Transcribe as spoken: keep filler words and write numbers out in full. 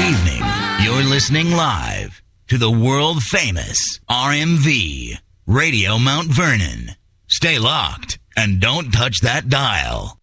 evening. You're listening live to the world-famous R M V Radio Mount Vernon. Stay locked and don't touch that dial.